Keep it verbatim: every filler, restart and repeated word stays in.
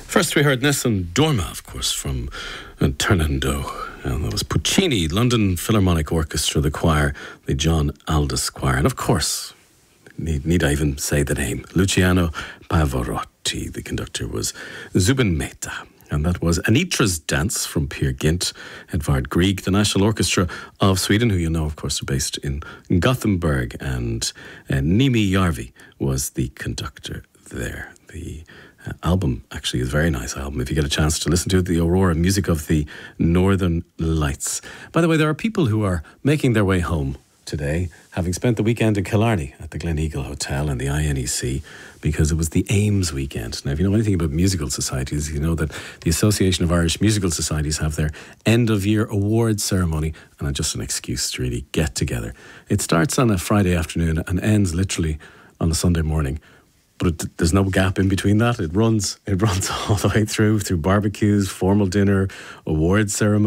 First we heard Nessun Dorma, of course, from uh, Ternando. And there was Puccini, London Philharmonic Orchestra, the choir, the John Aldous Choir. And of course, need, need I even say the name, Luciano Pavarotti. The conductor was Zubin Mehta. And that was Anitra's Dance from Peer Gynt, Edvard Grieg, the National Orchestra of Sweden, who you know, of course, are based in Gothenburg. And uh, Nimi Järvi was the conductor there. The uh, album actually is a very nice album. If you get a chance to listen to it, the Aurora, music of the Northern Lights. By the way, there are people who are making their way home today, having spent the weekend in Killarney at the Glen Eagle Hotel and the I N E C, because it was the AIMS weekend. Now, if you know anything about musical societies, you know that the Association of Irish Musical Societies have their end-of-year awards ceremony, and it's just an excuse to really get together. It starts on a Friday afternoon and ends literally on a Sunday morning. But it, there's no gap in between that. It runs, it runs all the way through, through barbecues, formal dinner, awards ceremony.